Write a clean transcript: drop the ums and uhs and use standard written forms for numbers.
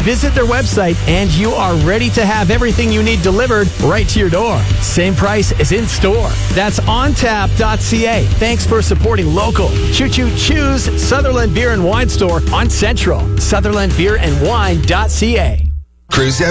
Visit their website and you are ready to have everything you need delivered right to your door. Same price as in store. That's ontap.ca. Thanks for supporting local. Choo Choo Choose Sutherland Beer and Wine Store on Central. SutherlandBeerandWine.ca. Cruise